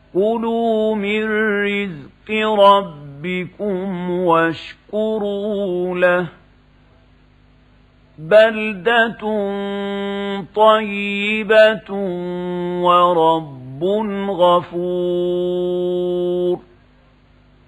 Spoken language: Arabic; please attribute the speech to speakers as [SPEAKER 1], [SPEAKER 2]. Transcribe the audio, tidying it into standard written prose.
[SPEAKER 1] كلوا من رزق ربكم واشكروا له بلدة طيبة ورب غفور.